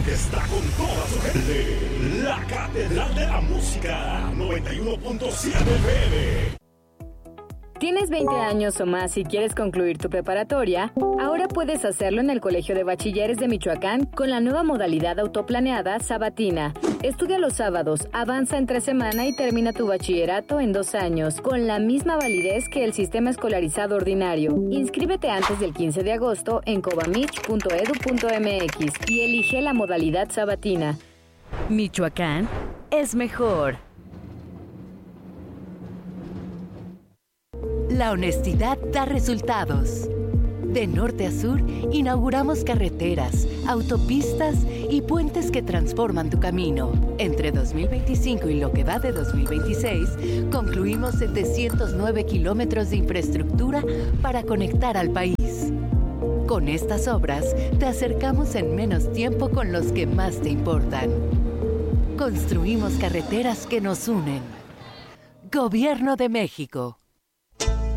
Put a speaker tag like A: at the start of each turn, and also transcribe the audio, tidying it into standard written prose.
A: que está con toda su gente. La Catedral de la Música, 91.7 FM.
B: ¿Tienes 20 años o más y quieres concluir tu preparatoria? Ahora puedes hacerlo en el Colegio de Bachilleres de Michoacán con la nueva modalidad autoplaneada sabatina. Estudia los sábados, avanza entre semana y termina tu bachillerato en 2 años, con la misma validez que el sistema escolarizado ordinario. Inscríbete antes del 15 de agosto en cobamich.edu.mx y elige la modalidad sabatina.
C: Michoacán es mejor. La honestidad da resultados. De norte a sur, inauguramos carreteras, autopistas y puentes que transforman tu camino. Entre 2025 y lo que va de 2026, concluimos 709 kilómetros de infraestructura para conectar al país. Con estas obras, te acercamos en menos tiempo con los que más te importan. Construimos carreteras que nos unen. Gobierno de México.